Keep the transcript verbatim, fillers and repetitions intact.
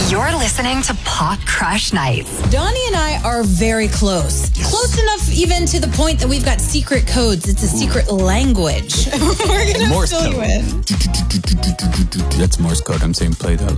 You're listening to Pop Crush Nights. Donnie and I are very close. Yes. Close enough even to the point that we've got secret codes. It's a Ooh. secret language. We're going to fill you in. That's Morse code. I'm saying play that.